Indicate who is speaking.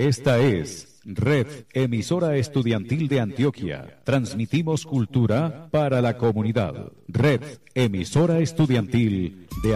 Speaker 1: Esta es Red Emisora Estudiantil de Antioquia. Transmitimos cultura para la comunidad. Red Emisora Estudiantil de